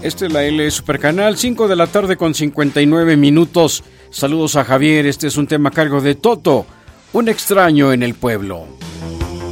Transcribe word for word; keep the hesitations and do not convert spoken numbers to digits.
Esta es la L Supercanal, cinco de la tarde con cincuenta y nueve minutos. Saludos a Javier, este es un tema a cargo de Toto, un extraño en el pueblo.